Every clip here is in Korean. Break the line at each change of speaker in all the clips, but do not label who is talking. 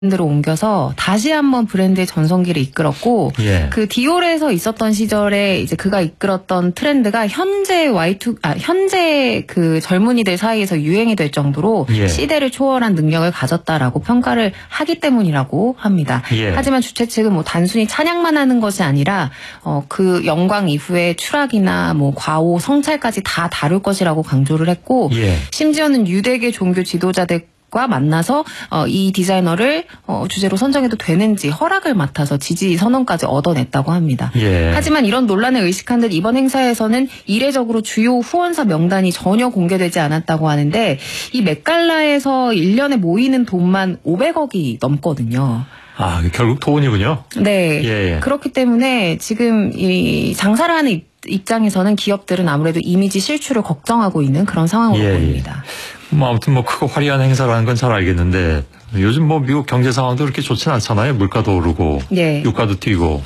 브랜드로 옮겨서 다시 한번 브랜드의 전성기를 이끌었고
예.
그 디올에서 있었던 시절에 이제 그가 이끌었던 트렌드가 현재 그 젊은이들 사이에서 유행이 될 정도로
예.
시대를 초월한 능력을 가졌다라고 평가를 하기 때문이라고 합니다.
예.
하지만 주최 측은 뭐 단순히 찬양만 하는 것이 아니라 그 영광 이후에 추락이나 뭐 과오, 성찰까지 다 다룰 것이라고 강조를 했고
예.
심지어는 유대계 종교 지도자들 과 만나서 이 디자이너를 주제로 선정해도 되는지 허락을 맡아서 지지 선언까지 얻어냈다고 합니다.
예.
하지만 이런 논란을 의식한 듯 이번 행사에서는 이례적으로 주요 후원사 명단이 전혀 공개되지 않았다고 하는데 이 맷갈라에서 1년에 모이는 돈만 500억이 넘거든요.
아, 결국 돈이군요.
네.
예.
그렇기 때문에 지금 이 장사를 하는 입장에서는 기업들은 아무래도 이미지 실추를 걱정하고 있는 그런 상황으로 보입니다.
뭐 아무튼 뭐 크고 화려한 행사라는 건 잘 알겠는데 요즘 뭐 미국 경제 상황도 그렇게 좋지는 않잖아요. 물가도 오르고
네.
유가도 뛰고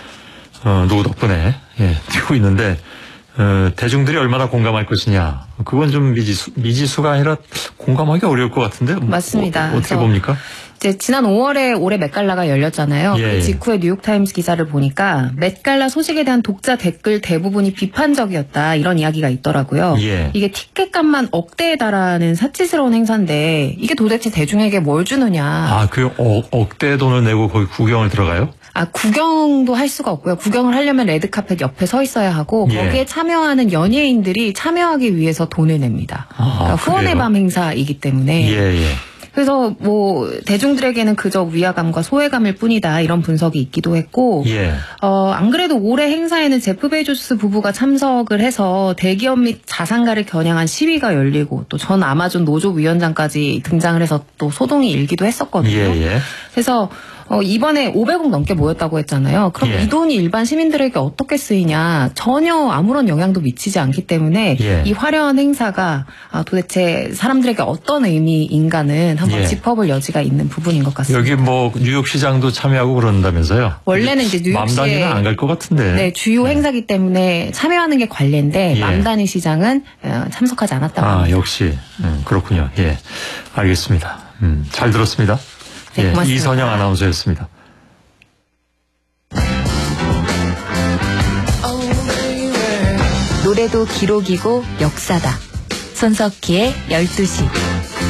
누구 덕분에 뛰고 있는데 대중들이 얼마나 공감할 것이냐. 그건 좀 미지수가 아니라 공감하기 어려울 것 같은데.
맞습니다.
어떻게 봅니까?
이제 지난 5월에 올해 맷갈라가 열렸잖아요.
예.
그 직후에 뉴욕타임스 기사를 보니까 맷갈라 소식에 대한 독자 댓글 대부분이 비판적이었다 이런 이야기가 있더라고요.
예.
이게 티켓값만 억대에 달하는 사치스러운 행사인데 이게 도대체 대중에게 뭘 주느냐.
아, 그 억대 돈을 내고 거기 구경을 들어가요?
아, 구경도 할 수가 없고요. 구경을 하려면 레드카펫 옆에 서 있어야 하고
예.
거기에 참여하는 연예인들이 참여하기 위해서 돈을 냅니다. 그러니까 후원의
그래요?
밤 행사이기 때문에.
예.
그래서 뭐 대중들에게는 그저 위화감과 소외감일 뿐이다 이런 분석이 있기도 했고
예.
안 그래도 올해 행사에는 제프 베조스 부부가 참석을 해서 대기업 및 자산가를 겨냥한 시위가 열리고 또 전 아마존 노조 위원장까지 등장을 해서 또 소동이 일기도 했었거든요.
예.
그래서 이번에 500억 넘게 모였다고 했잖아요. 그럼
예.
이 돈이 일반 시민들에게 어떻게 쓰이냐. 전혀 아무런 영향도 미치지 않기 때문에
예.
이 화려한 행사가 도대체 사람들에게 어떤 의미인가는 한번 짚어볼 여지가 있는 부분인 것 같습니다.
여기 뭐 뉴욕 시장도 참여하고 그런다면서요?
원래는 이제 뉴욕시에
맘단위는 안 갈 것 같은데.
네, 주요 행사기 때문에 참여하는 게 관례인데
예.
맘단위 시장은 참석하지 않았다고 합니다.
역시 그렇군요. 예, 알겠습니다. 잘 들었습니다.
네, 고맙습니다.
이선영 아나운서였습니다.
노래도 기록이고 역사다. 손석희의 12시.